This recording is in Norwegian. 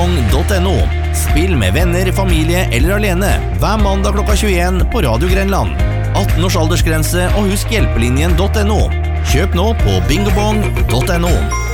bingobong.no. Spill med venner, familie eller alene hver mandag klokka 21 på Radio Grenland. 18 års aldersgrense og husk hjelpelinjen.no. Kjøp nå på bingobong.no.